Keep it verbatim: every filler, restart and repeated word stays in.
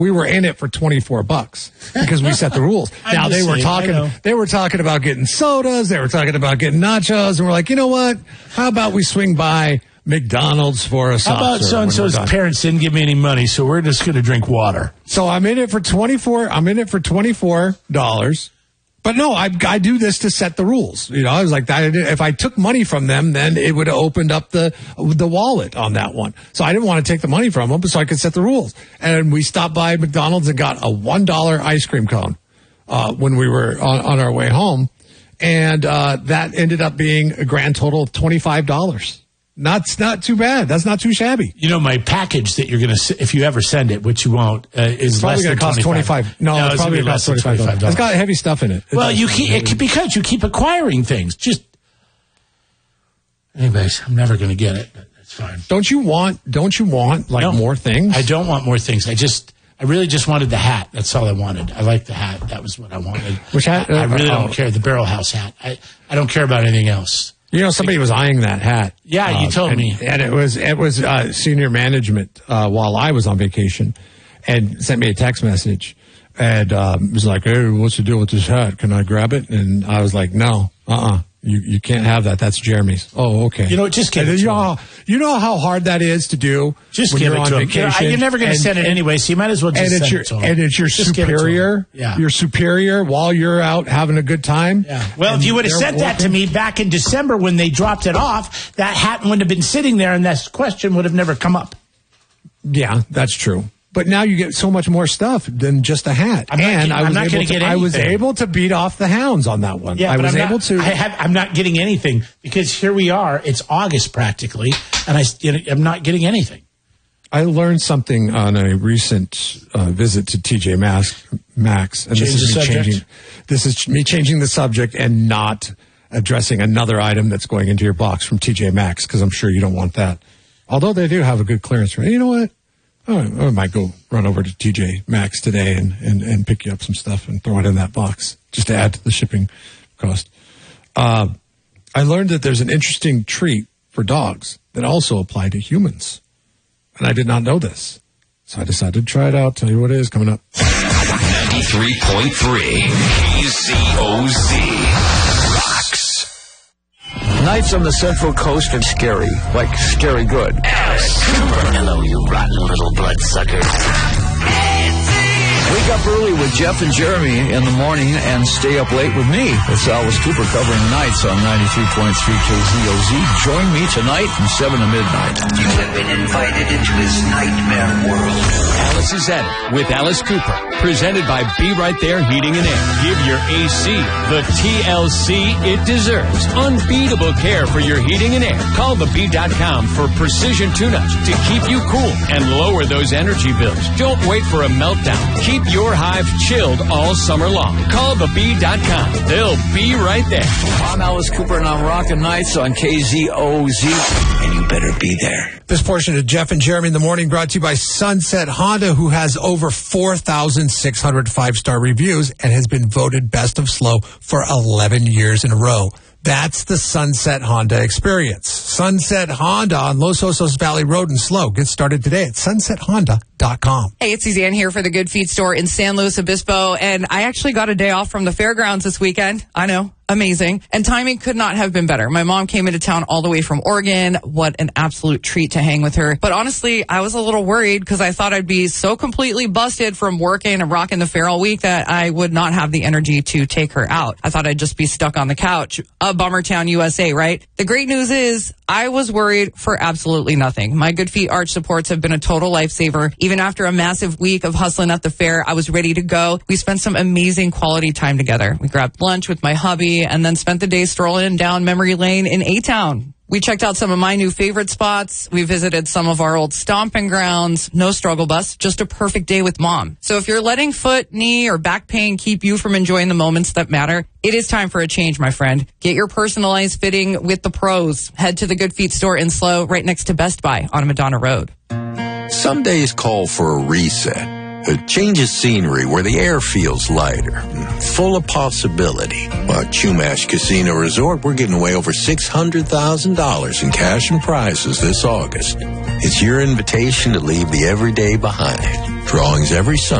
We were in it for twenty-four bucks because we set the rules. Now they were saying, talking, they were talking about getting sodas. They were talking about getting nachos. And we're like, you know what? How about we swing by McDonald's for a soft serve? How about so-and-so's parents didn't give me any money, so we're just going to drink water. So I'm in it for twenty-four. I'm in it for twenty-four dollars. But no, I, I do this to set the rules. You know, I was like, if I took money from them, then it would have opened up the the wallet on that one. So I didn't want to take the money from them, so I could set the rules. And we stopped by McDonald's and got a one dollar ice cream cone uh, when we were on, on our way home. And uh, that ended up being a grand total of twenty-five dollars. Not, not too bad. That's not too shabby. You know, my package that you're going to, if you ever send it, which you won't, uh, is it's probably going to cost twenty-five. No, no, it's, it's probably going to cost twenty-five dollars. It's got heavy stuff in it. it well, you keep, it, because you keep acquiring things. Just, anyways, I'm never going to get it, but that's fine. Don't you want, don't you want, like, no, more things? I don't want more things. I just, I really just wanted the hat. That's all I wanted. I like the hat. That was what I wanted. Which hat? I, I really uh, don't oh. care. The Barrel House hat. I, I don't care about anything else. You know, somebody was eyeing that hat. Yeah, you uh, told and, me. And it was it was uh, senior management uh, while I was on vacation, and sent me a text message, and um, was like, "Hey, what's the deal with this hat? Can I grab it?" And I was like, "No, uh, uh-uh. uh, you you can't have that. That's Jeremy's." Oh, okay. You know, just give it to you him. know, how, you know how hard that is to do. Just when give you're it on to him. vacation. You're, you're never going to send it and, anyway, so you might as well just and send it's your, it to him. And it's your just superior. It yeah. Your superior while you're out having a good time. Yeah. Well, if you would have sent that to me back in December when they dropped it off, that hat wouldn't have been sitting there, and that question would have never come up. Yeah, that's true. But now you get so much more stuff than just a hat. I'm and not, I was I'm not able to, to I was able to beat off the hounds on that one. Yeah, I but was I'm able not, to. I have, I'm not getting anything because here we are. It's August practically, and I, I'm not getting anything. I learned something on a recent uh, visit to T J Maxx, Maxx and Change this is the me subject? changing. This is me changing the subject and not addressing another item that's going into your box from T J Maxx because I'm sure you don't want that. Although they do have a good clearance rate. You know what? Oh, I might go run over to T J Maxx today and, and, and pick you up some stuff and throw it in that box just to add to the shipping cost. Uh, I learned that there's an interesting treat for dogs that also apply to humans. And I did not know this. So I decided to try it out. Tell you what it is coming up. ninety-three point three K Z O Z Rocks. Nights on the Central Coast are scary, like scary good. Alice Cooper. Hello, you rotten little bloodsuckers. Wake up early with Jeff and Jeremy in the morning and stay up late with me. It's Alice Cooper covering nights on ninety-three point three K Z O Z. Join me tonight from seven to midnight. You have been invited into his nightmare world. Alice is at it with Alice Cooper. Presented by Be Right There Heating and Air. Give your A C the T L C it deserves. Unbeatable care for your heating and air. Call the bee dot com for precision tune-ups to keep you cool and lower those energy bills. Don't wait for a meltdown. Keep your hive chilled all summer long. Call the bee dot com. They'll be right there. I'm Alice Cooper, and I'm rocking nights on K Z O Z. And you better be there. This portion of Jeff and Jeremy in the Morning brought to you by Sunset Honda, who has over four thousand six hundred five-star reviews and has been voted best of slow for eleven years in a row. That's the Sunset Honda experience. Sunset Honda on Los Osos Valley Road in Slow. Get started today at sunset honda dot com. Hey, it's Suzanne here for the Good Feet store in San Luis Obispo, and I actually got a day off from the fairgrounds this weekend. I know. Amazing. And timing could not have been better. My mom came into town all the way from Oregon. What an absolute treat to hang with her. But honestly, I was a little worried because I thought I'd be so completely busted from working and rocking the fair all week that I would not have the energy to take her out. I thought I'd just be stuck on the couch. A Bummertown, U S A, right? The great news is I was worried for absolutely nothing. My Good Feet arch supports have been a total lifesaver. Even after a massive week of hustling at the fair, I was ready to go. We spent some amazing quality time together. We grabbed lunch with my hubby and then spent the day strolling down memory lane in A-Town. We checked out some of my new favorite spots. We visited some of our old stomping grounds. No struggle bus, just a perfect day with mom. So if you're letting foot, knee, or back pain keep you from enjoying the moments that matter, it is time for a change, my friend. Get your personalized fitting with the pros. Head to the Good Feet store in Slow, right next to Best Buy on Madonna Road. Some days call for a reset. A change of scenery where the air feels lighter, full of possibility. Well, at Chumash Casino Resort, we're giving away over six hundred thousand dollars in cash and prizes this August. It's your invitation to leave the everyday behind. Drawings every Sunday.